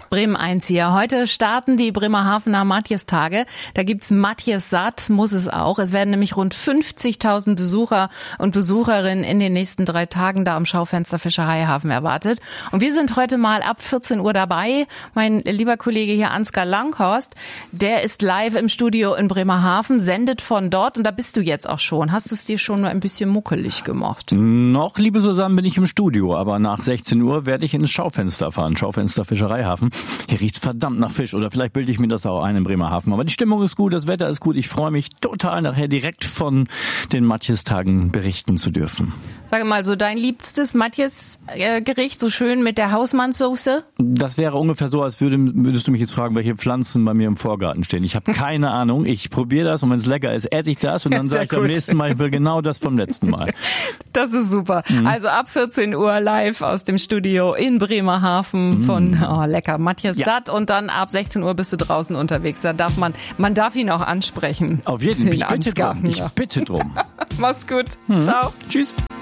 Bremen 1 hier. Heute starten die Bremerhavener Matjestage. Da gibt's Matjes satt, muss es auch. Es werden nämlich rund 50.000 Besucher und Besucherinnen in den nächsten 3 Tagen da am Schaufenster Fischereihafen erwartet. Und wir sind heute mal ab 14 Uhr dabei. Mein lieber Kollege hier, Ansgar Langhorst, der ist live im Studio in Bremerhaven, sendet von dort. Und da bist du jetzt auch schon. Hast du es dir schon nur ein bisschen muckelig gemacht? Noch, liebe Susanne, bin ich im Studio. Aber nach 16 Uhr werde ich ins Schaufenster fahren. Schaufenster Fischereihafen. Hier riecht's verdammt nach Fisch, oder vielleicht bilde ich mir das auch ein in Bremerhaven. Aber die Stimmung ist gut, das Wetter ist gut. Ich freue mich total, nachher direkt von den Matjestagen berichten zu dürfen. Sag mal, so dein liebstes Matjes-Gericht, so schön mit der Hausmannssoße? Das wäre ungefähr so, als würdest du mich jetzt fragen, welche Pflanzen bei mir im Vorgarten stehen. Ich habe keine Ahnung. Ich probiere das und wenn es lecker ist, esse ich das und dann sage ich beim nächsten Mal, ich will genau das vom letzten Mal. Das ist super. Also ab 14 Uhr live aus dem Studio in Bremerhaven von lecker Matjes satt und dann ab 16 Uhr bist du draußen unterwegs. Da darf man darf ihn auch ansprechen. Auf jeden Fall. Ich bitte drum. Mach's gut. Ciao. Tschüss.